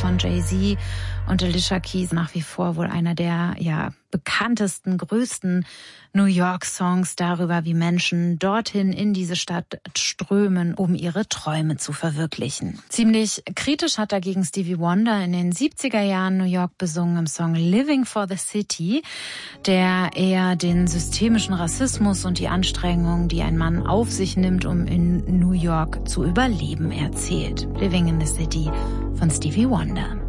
von Jay-Z und Alicia Keys nach wie vor wohl einer der bekanntesten, größten New York-Songs darüber, wie Menschen dorthin in diese Stadt strömen, um ihre Träume zu verwirklichen. Ziemlich kritisch hat dagegen Stevie Wonder in den 70er Jahren New York besungen im Song Living for the City, der eher den systemischen Rassismus und die Anstrengungen, die ein Mann auf sich nimmt, um in New York zu überleben, erzählt. Living in the City von Stevie Wonder.